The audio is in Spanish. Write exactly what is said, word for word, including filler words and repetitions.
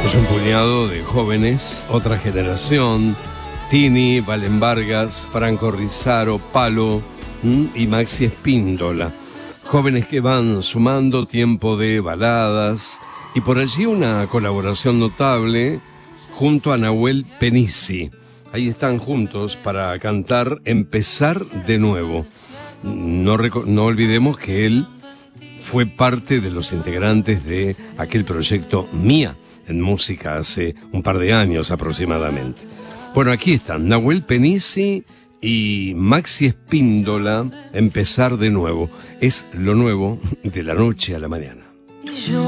Es un puñado de jóvenes, otra generación, Tini, Valen Vargas, Franco Rizaro, Palo ¿m? y Maxi Espíndola. Jóvenes que van sumando tiempo de baladas y por allí una colaboración notable junto a Nahuel Penisi. Ahí están juntos para cantar Empezar de Nuevo. No, no olvidemos que él fue parte de los integrantes de aquel proyecto Mía en música hace un par de años aproximadamente. Bueno, aquí están Nahuel Penisi y Maxi Espíndola, Empezar de Nuevo. Es lo nuevo de la noche a la mañana.